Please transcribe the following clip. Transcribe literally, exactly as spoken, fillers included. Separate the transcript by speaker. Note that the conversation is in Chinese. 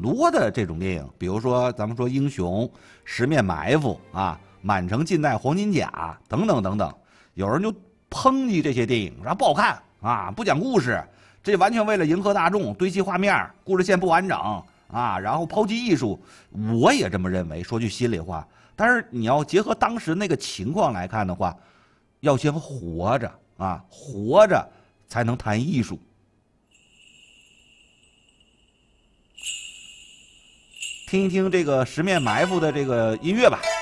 Speaker 1: 多的这种电影，比如说咱们说《英雄》《十面埋伏》啊，《满城尽带黄金甲》等等等等。有人就抨击这些电影，说不好看啊，不讲故事，这完全为了迎合大众，堆砌画面，故事线不完整啊，然后抛弃艺术。我也这么认为，说句心里话。但是你要结合当时那个情况来看的话，要先活着啊，活着才能谈艺术。听一听这个《十面埋伏》的这个音乐吧。